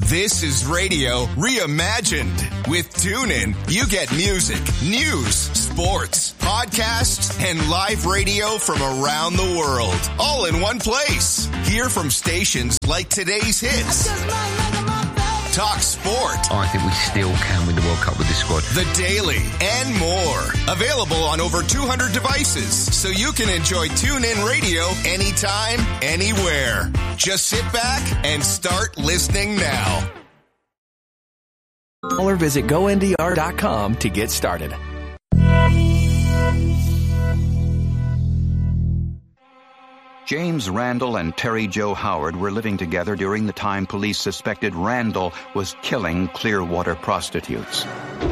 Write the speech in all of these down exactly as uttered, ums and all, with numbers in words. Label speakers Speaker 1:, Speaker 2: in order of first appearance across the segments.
Speaker 1: This is radio reimagined. With TuneIn, you get music, news, sports, podcasts, and live radio from around the world, all in one place. Hear from stations like today's hits, talk sport,
Speaker 2: I think we still can win the World Cup with this squad,
Speaker 1: The Daily, and more. Available on over two hundred devices, so you can enjoy TuneIn Radio anytime, anywhere. Just sit back and start listening now.
Speaker 3: Or visit go N D R dot com to get started.
Speaker 4: James Randall and Terry Jo Howard were living together during the time police suspected Randall was killing Clearwater prostitutes.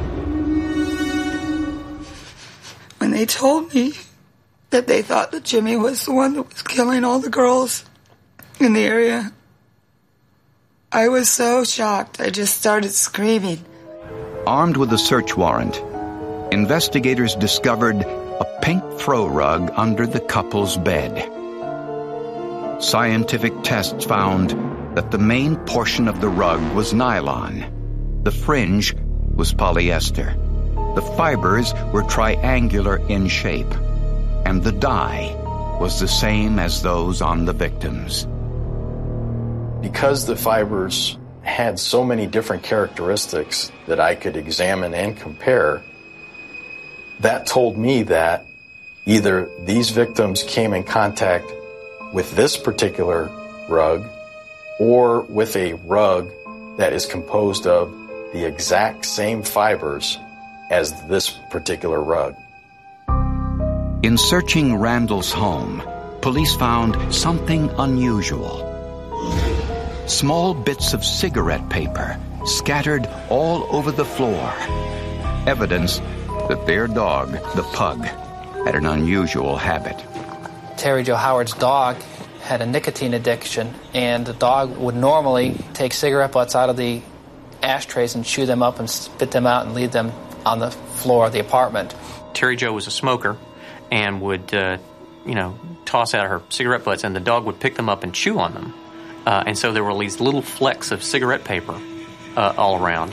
Speaker 5: When they told me that they thought that Jimmy was the one that was killing all the girls in the area, I was so shocked. I just started screaming.
Speaker 4: Armed with a search warrant, investigators discovered a pink throw rug under the couple's bed. Scientific tests found that the main portion of the rug was nylon. The fringe was polyester. The fibers were triangular in shape, and the dye was the same as those on the victims.
Speaker 6: Because the fibers had so many different characteristics that I could examine and compare, that told me that either these victims came in contact with this particular rug or with a rug that is composed of the exact same fibers as this particular rug.
Speaker 4: In searching Randall's home, police found something unusual. Small bits of cigarette paper scattered all over the floor. Evidence that their dog, the pug, had an unusual habit.
Speaker 7: Terry Jo Howard's dog had a nicotine addiction, and the dog would normally take cigarette butts out of the ashtrays and chew them up and spit them out and leave them on the floor of the apartment.
Speaker 8: Terry Jo was a smoker and would, uh, you know, toss out her cigarette butts, and the dog would pick them up and chew on them. Uh, and so there were these little flecks of cigarette paper uh, all around.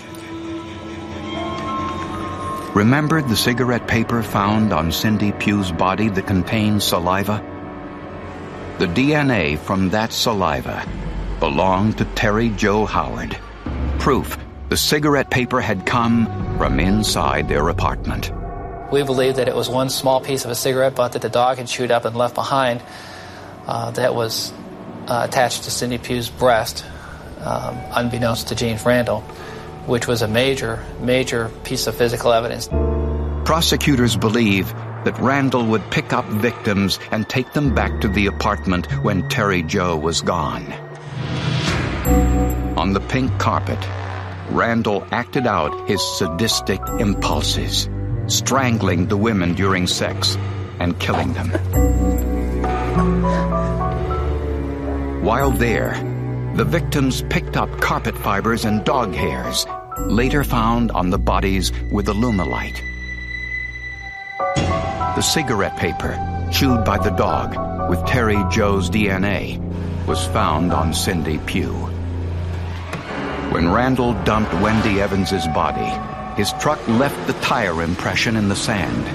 Speaker 4: Remember the cigarette paper found on Cindy Pugh's body that contained saliva? The D N A from that saliva belonged to Terry Jo Howard. Proof the cigarette paper had come from inside their apartment.
Speaker 7: We believe that it was one small piece of a cigarette butt that the dog had chewed up and left behind uh, that was uh, attached to Cindy Pugh's breast, um, unbeknownst to James Randall, which was a major, major piece of physical evidence.
Speaker 4: Prosecutors believe that Randall would pick up victims and take them back to the apartment when Terry Jo was gone. On the pink carpet, Randall acted out his sadistic impulses, strangling the women during sex and killing them. While there, the victims picked up carpet fibers and dog hairs, later found on the bodies with Alumilite. The cigarette paper, chewed by the dog with Terry Jo's D N A, was found on Cindy Pugh. When Randall dumped Wendy Evans's body, his truck left the tire impression in the sand.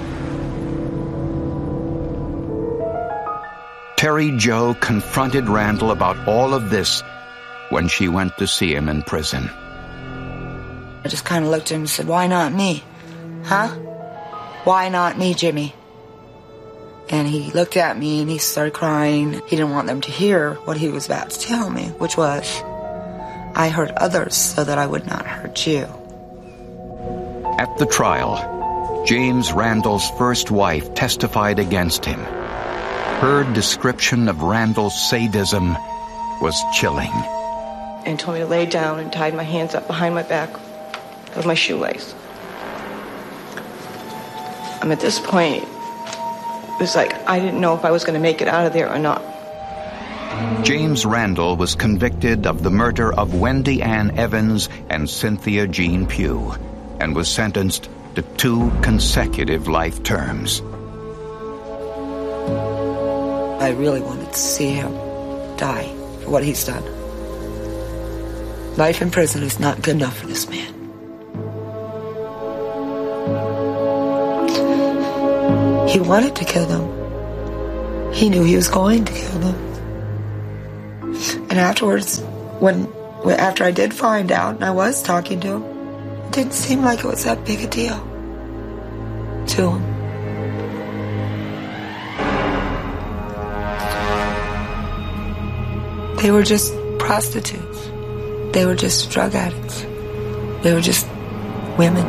Speaker 4: Terry Jo confronted Randall about all of this when she went to see him in prison.
Speaker 5: I just kind of looked at him and said, "Why not me? Huh? Why not me, Jimmy?" And he looked at me and he started crying. He didn't want them to hear what he was about to tell me, which was, I hurt others so that I would not hurt you.
Speaker 4: At the trial, James Randall's first wife testified against him. Her description of Randall's sadism was chilling.
Speaker 9: And told me to lay down and tied my hands up behind my back with my shoelace. Um, at this point, it was like I didn't know if I was going to make it out of there or not.
Speaker 4: James Randall was convicted of the murder of Wendy Ann Evans and Cynthia Jean Pugh and was sentenced to two consecutive life terms.
Speaker 5: I really wanted to see him die for what he's done. Life in prison is not good enough for this man. He wanted to kill them. He knew he was going to kill them. And afterwards, when, when after I did find out and I was talking to him, it didn't seem like it was that big a deal to him. They were just prostitutes. They were just drug addicts. They were just women.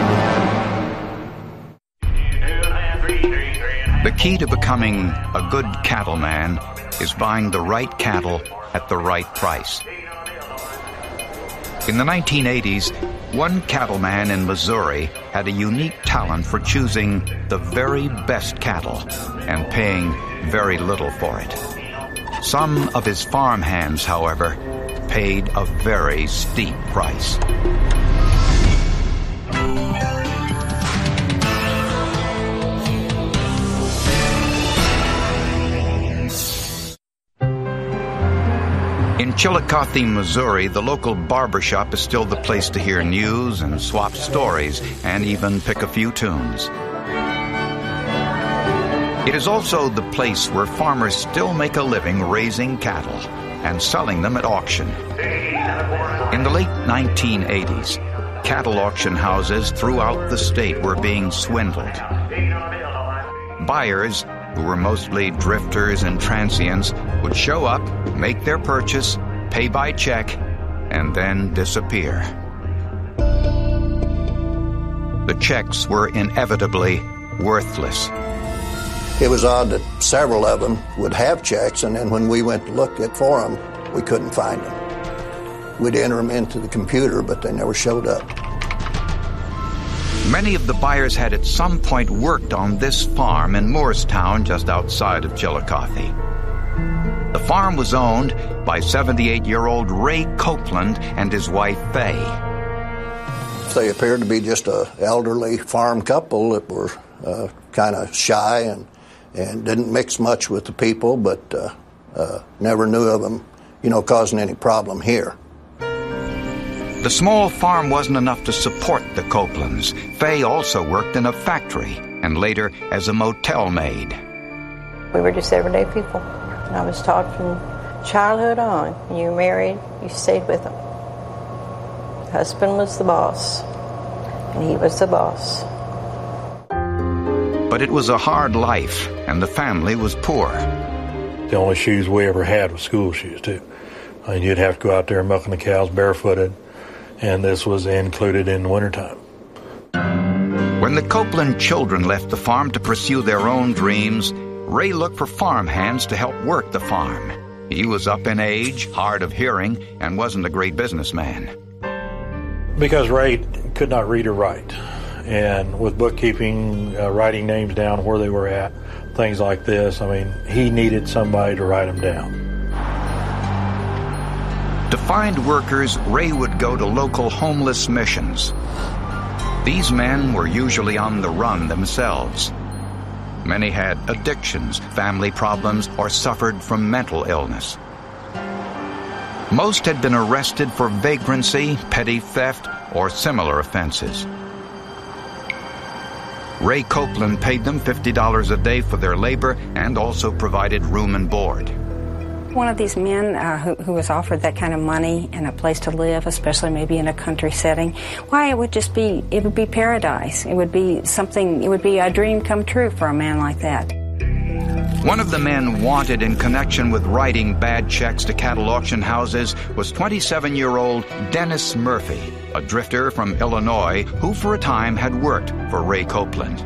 Speaker 4: The key to becoming a good cattleman is buying the right cattle at the right price. In the nineteen eighties, one cattleman in Missouri had a unique talent for choosing the very best cattle and paying very little for it. Some of his farm hands, however, paid a very steep price. In Chillicothe, Missouri, the local barbershop is still the place to hear news and swap stories and even pick a few tunes. It is also the place where farmers still make a living raising cattle and selling them at auction. In the late nineteen eighties, cattle auction houses throughout the state were being swindled. Buyers, who were mostly drifters and transients, would show up, make their purchase, pay by check, and then disappear. The checks were inevitably worthless.
Speaker 10: It was odd that several of them would have checks, and then when we went to look at for them, we couldn't find them. We'd enter them into the computer, but they never showed up.
Speaker 4: Many of the buyers had at some point worked on this farm in Moorestown, just outside of Chillicothe. The farm was owned by seventy-eight-year-old Ray Copeland and his wife, Faye.
Speaker 10: They appeared to be just an elderly farm couple that were uh, kind of shy and, and didn't mix much with the people, but uh, uh, never knew of them, you know, causing any problem here.
Speaker 4: The small farm wasn't enough to support the Copelands. Faye also worked in a factory and later as a motel maid.
Speaker 11: We were just everyday people. And I was taught from childhood on, you married, you stayed with them. Husband was the boss, and he was the boss.
Speaker 4: But it was a hard life, and the family was poor.
Speaker 12: The only shoes we ever had was school shoes, too. I mean, you'd have to go out there milking the cows barefooted, and this was included in the wintertime.
Speaker 4: When the Copeland children left the farm to pursue their own dreams, Ray looked for farm hands to help work the farm. He was up in age, hard of hearing, and wasn't a great businessman.
Speaker 12: Because Ray could not read or write. And with bookkeeping, uh, writing names down where they were at, things like this, I mean, he needed somebody to write them down.
Speaker 4: To find workers, Ray would go to local homeless missions. These men were usually on the run themselves. Many had addictions, family problems, or suffered from mental illness. Most had been arrested for vagrancy, petty theft, or similar offenses. Ray Copeland paid them fifty dollars a day for their labor and also provided room and board.
Speaker 13: One of these men uh, who, who was offered that kind of money and a place to live, especially maybe in a country setting, why, it would just be, it would be paradise. It would be something, it would be a dream come true for a man like that.
Speaker 4: One of the men wanted in connection with writing bad checks to cattle auction houses was twenty-seven-year-old Dennis Murphy, a drifter from Illinois who for a time had worked for Ray Copeland.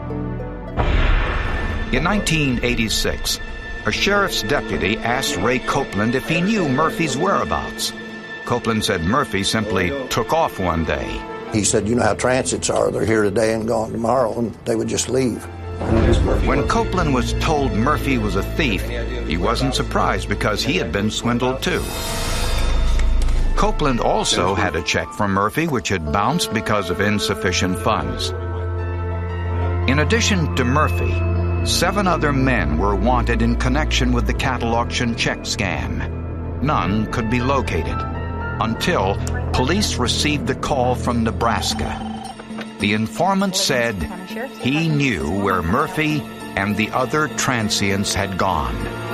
Speaker 4: In nineteen eighty-six, a sheriff's deputy asked Ray Copeland if he knew Murphy's whereabouts. Copeland said Murphy simply took off one day.
Speaker 10: He said, you know how transits are. They're here today and gone tomorrow, and they would just leave.
Speaker 4: When Copeland was told Murphy was a thief, he wasn't surprised because he had been swindled too. Copeland also had a check from Murphy which had bounced because of insufficient funds. In addition to Murphy, seven other men were wanted in connection with the cattle auction check scam. None could be located. until police received the call from Nebraska. The informant said he knew where Murphy and the other transients had gone.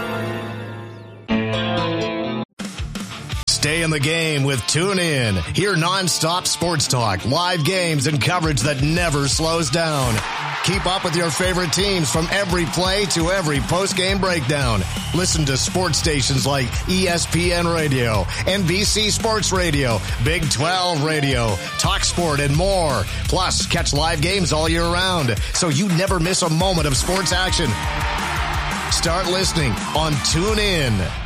Speaker 14: Stay in the game with TuneIn. Hear nonstop sports talk, live games, and coverage that never slows down. Keep up with your favorite teams from every play to every post-game breakdown. Listen to sports stations like E S P N Radio, N B C Sports Radio, Big twelve Radio, TalkSport, and more. Plus, catch live games all year round, so you never miss a moment of sports action. Start listening on TuneIn.